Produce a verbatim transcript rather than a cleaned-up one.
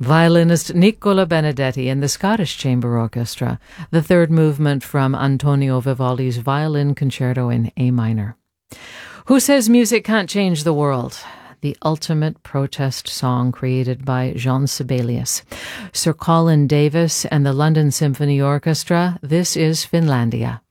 Violinist Nicola Benedetti and the Scottish Chamber Orchestra, the third movement from Antonio Vivaldi's Violin Concerto in A minor. Who Says Music Can't Change the World? The ultimate protest song created by Jean Sibelius. Sir Colin Davis and the London Symphony Orchestra, this is Finlandia.